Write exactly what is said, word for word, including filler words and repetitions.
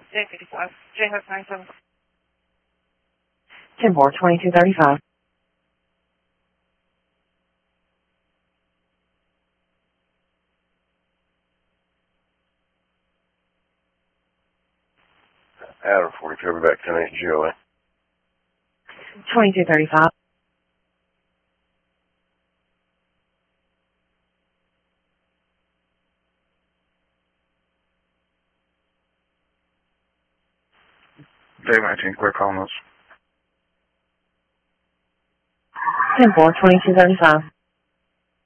J fifty-five. J House ninety-seven. ten four, twenty-two thirty-five. Adam forty, cover back ten eight G O A. twenty-two thirty-five. Dave nineteen, clear calling us. ten four, twenty-two thirty-five.